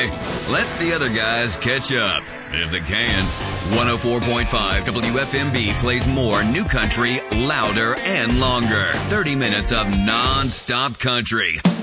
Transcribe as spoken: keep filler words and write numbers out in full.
guy. Let the other guys catch up, if they can. one oh four point five W F M B plays more new country, louder and longer. thirty minutes of non-stop country.